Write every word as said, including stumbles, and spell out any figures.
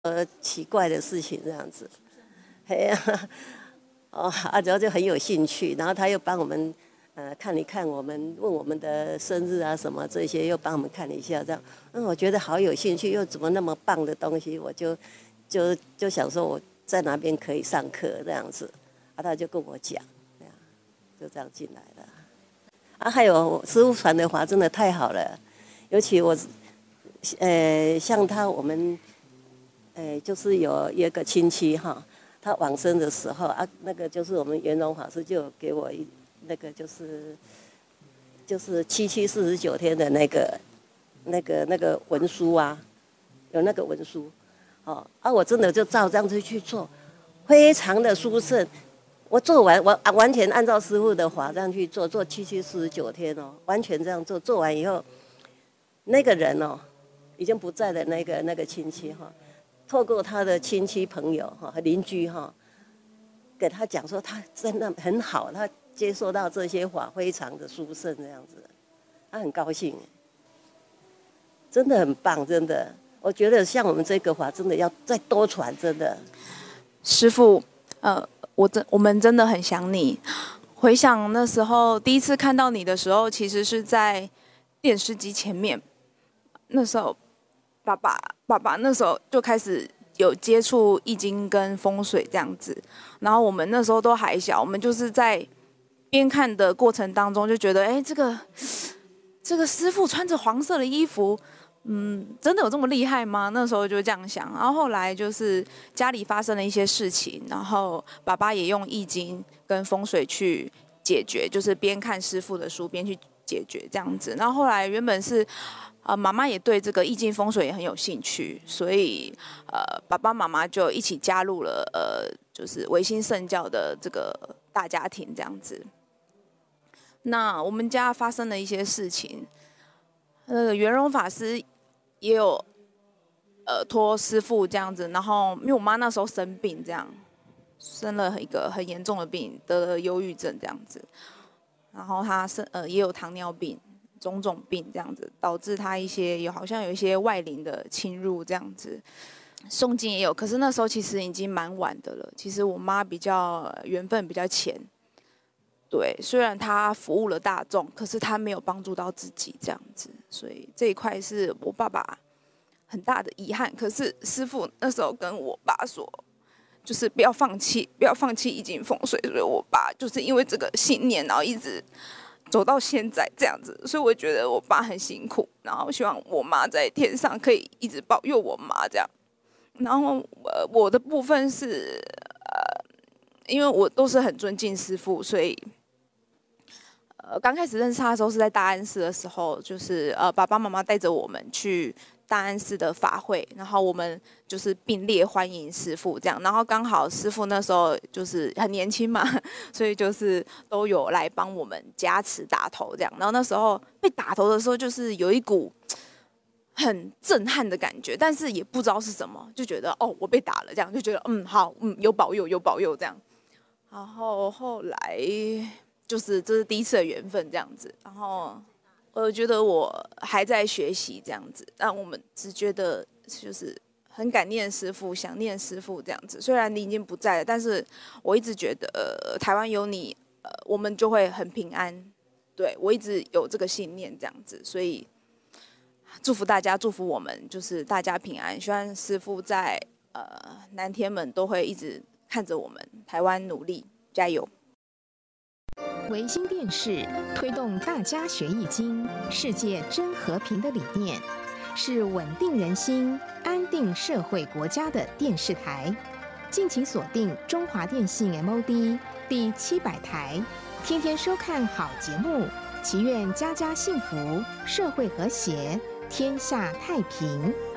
呃奇怪的事情这样子，嘿呀、啊，哦，阿哲就很有兴趣，然后他又帮我们呃看一看我们，问我们的生日啊什么这些，又帮我们看了一下，这样，嗯，我觉得好有兴趣，又怎么那么棒的东西，我就就就想说我在哪边可以上课这样子，啊，他就跟我讲，这样就这样进来了。啊，还有师傅传的话真的太好了，尤其我，呃，像他我们。哎，就是有一个亲戚哈，他往生的时候啊，那个就是我们圆融法师就给我一那个就是就是七七四十九天的那个那个那个文书啊，有那个文书，哦啊，我真的就照这样子去做，非常的殊胜。我做完，我完全按照师父的法这样去做，做七七四十九天哦，完全这样做，做完以后，那个人哦，已经不在的那个那个亲戚哈。透过他的亲戚朋友哈和邻居哈，给他讲说他真的很好，他接受到这些法非常的殊胜这样子，他很高兴，真的很棒，真的，我觉得像我们这个法真的要再多传，真的。 师父，呃，我真我们真的很想你。回想那时候第一次看到你的时候，其实是在电视机前面，那时候。爸爸，爸爸那时候就开始有接触易经跟风水这样子，然后我们那时候都还小，我们就是在边看的过程当中就觉得，哎，这个这个师傅穿着黄色的衣服，嗯，真的有这么厉害吗？那时候就这样想，然后后来就是家里发生了一些事情，然后爸爸也用易经跟风水去解决，就是边看师傅的书边去解决这样子，然后后来原本是。呃，妈妈也对这个易经风水也很有兴趣，所以呃，爸爸妈妈就一起加入了呃，就是维新圣教的这个大家庭这样子。那我们家发生了一些事情，那个圆融法师也有呃托师父这样子，然后因为我妈那时候生病这样，生了一个很严重的病，得了忧郁症这样子，然后她生呃也有糖尿病。种种病这样子，导致他一些有好像有一些外灵的侵入这样子，诵经也有，可是那时候其实已经蛮晚的了。其实我妈比较缘分比较浅，对，虽然她服务了大众，可是她没有帮助到自己这样子，所以这一块是我爸爸很大的遗憾。可是师父那时候跟我爸说，就是不要放弃，不要放弃易经风水，所以我爸就是因为这个信念，然后一直。走到现在这样子，所以我觉得我爸很辛苦，然后希望我妈在天上可以一直保佑我妈这样。然后呃，我的部分是呃，因为我都是很尊敬师父，所以呃，刚开始认识他的时候是在大安寺的时候，就是呃，爸爸妈妈带着我们去大安寺的法会，然后我们就是并列欢迎师父这样，然后刚好师父那时候就是很年轻嘛，所以就是都有来帮我们加持打头这样，然后那时候被打头的时候，就是有一股很震撼的感觉，但是也不知道是什么，就觉得哦，我被打了这样，就觉得嗯好，嗯有保佑有保佑这样，然后后来就是这是第一次的缘分这样子，然后。我觉得我还在学习这样子，但我们只觉得就是很感念师父，想念师父这样子。虽然你已经不在了，但是我一直觉得、呃、台湾有你，呃，我们就会很平安。对，我一直有这个信念这样子，所以祝福大家，祝福我们，就是大家平安。希望师父在呃南天门都会一直看着我们，台湾努力，加油。 维新电视推动大家学易经、世界真和平的理念，是稳定人心、安定社会国家的电视台。敬请锁定中华电信 M O D 第七百台，天天收看好节目，祈愿家家幸福，社会和谐，天下太平。